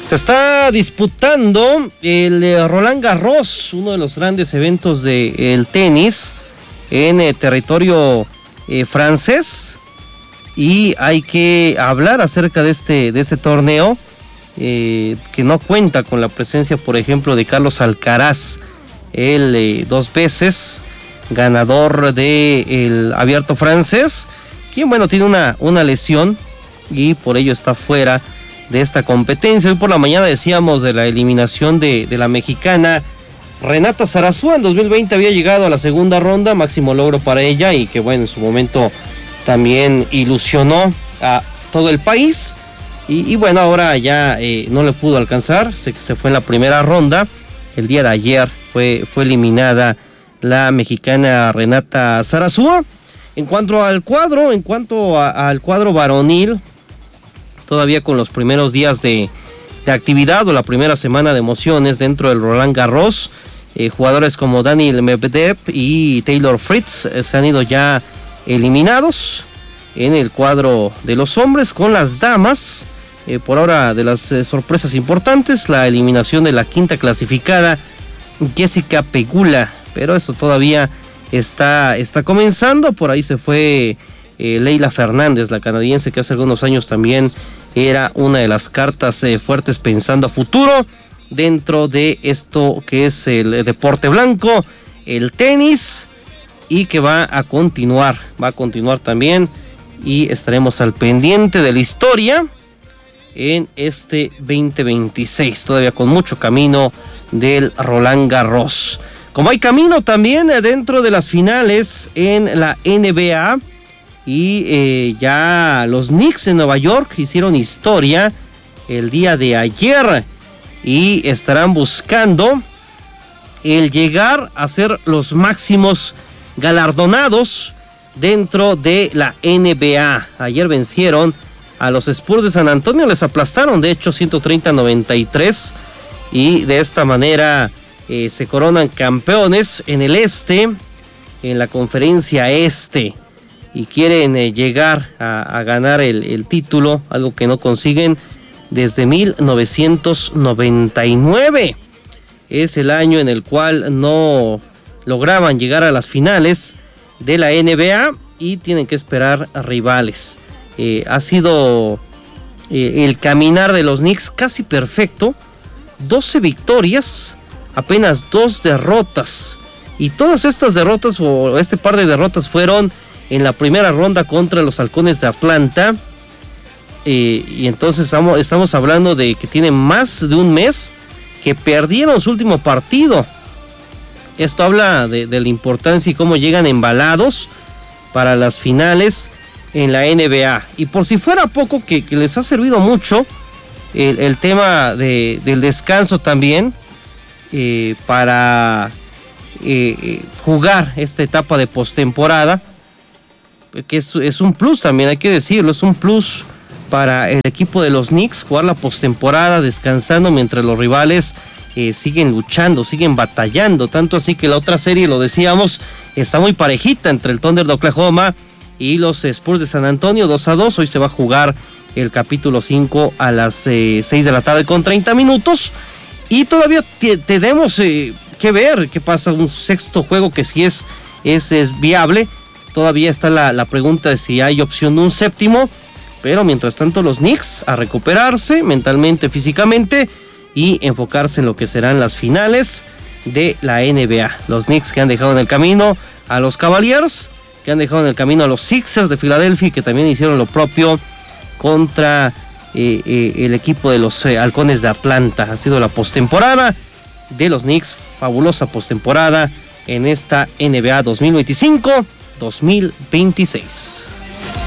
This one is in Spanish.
Se está disputando el Roland Garros, uno de los grandes eventos del tenis en territorio francés, y hay que hablar acerca de este torneo que no cuenta con la presencia, por ejemplo, de Carlos Alcaraz, el 2 veces ganador del Abierto francés, quien tiene una lesión y por ello está fuera de esta competencia. Hoy por la mañana decíamos de la eliminación de la mexicana Renata Zarazúa. En 2020 había llegado a la segunda ronda, máximo logro para ella, y que en su momento también ilusionó a todo el país, y ahora ya no le pudo alcanzar, se fue en la primera ronda. El día de ayer fue eliminada la mexicana Renata Zarazúa. En cuanto al cuadro varonil, todavía con los primeros días de actividad o la primera semana de emociones dentro del Roland Garros, jugadores como Daniil Medvedev y Taylor Fritz se han ido ya eliminados. En el cuadro de los hombres, con las damas, por ahora de las sorpresas importantes, la eliminación de la quinta clasificada, Jessica Pegula, pero esto todavía está comenzando. Por ahí se fue Leylah Fernández, la canadiense, que hace algunos años también era una de las cartas fuertes pensando a futuro dentro de esto que es el deporte blanco, el tenis, y que va a continuar también, y estaremos al pendiente de la historia en este 2026, todavía con mucho camino del Roland Garros. Como hay camino también dentro de las finales en la NBA, y ya los Knicks de Nueva York hicieron historia el día de ayer y estarán buscando el llegar a ser los máximos galardonados dentro de la NBA. Ayer vencieron a los Spurs de San Antonio, les aplastaron de hecho 130-93, y de esta manera se coronan campeones en el este, en la conferencia este, y quieren llegar a ganar el título, algo que no consiguen desde 1999. Es el año en el cual no lograban llegar a las finales de la NBA y tienen que esperar a rivales. Ha sido el caminar de los Knicks casi perfecto, 12 victorias, apenas 2 derrotas, y todas estas derrotas, o este par de derrotas, fueron en la primera ronda contra los Halcones de Atlanta, y entonces estamos hablando de que tienen más de un mes que perdieron su último partido. Esto habla de la importancia y cómo llegan embalados para las finales en la NBA. Y por si fuera poco, que les ha servido mucho el tema del descanso también, para jugar esta etapa de postemporada, que es un plus también, hay que decirlo, es un plus para el equipo de los Knicks jugar la postemporada descansando mientras los rivales siguen luchando, siguen batallando, tanto así que la otra serie, lo decíamos, está muy parejita entre el Thunder de Oklahoma y los Spurs de San Antonio, 2-2. Hoy se va a jugar el capítulo 5 a las 6 de la tarde con 30 minutos, y todavía tenemos que ver qué pasa un sexto juego, que si es viable. Todavía está la pregunta de si hay opción de un séptimo, pero mientras tanto los Knicks a recuperarse mentalmente, físicamente, y enfocarse en lo que serán las finales de la NBA. Los Knicks que han dejado en el camino a los Cavaliers, que han dejado en el camino a los Sixers de Filadelfia, que también hicieron lo propio contra el equipo de los Halcones de Atlanta. Ha sido la postemporada de los Knicks, fabulosa postemporada en esta NBA 2025-2026.